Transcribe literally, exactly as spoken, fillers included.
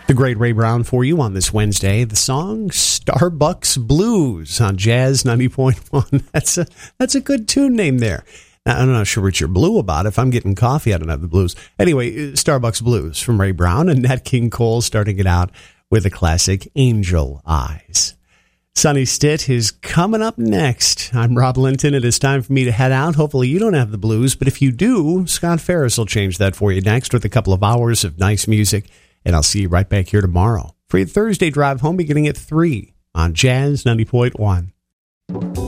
The great Ray Brown for you on this Wednesday. The song Starbucks Blues on Jazz ninety point one. That's a that's a good tune name there. Now, I'm not sure what you're blue about. If I'm getting coffee, I don't have the blues. Anyway, Starbucks Blues from Ray Brown and Nat King Cole starting it out with a classic Angel Eyes. Sonny Stitt is coming up next. I'm Rob Linton. It is time for me to head out. Hopefully you don't have the blues, but if you do, Scott Ferris will change that for you next with a couple of hours of nice music. And I'll see you right back here tomorrow for your Thursday drive home beginning at three on Jazz ninety point one.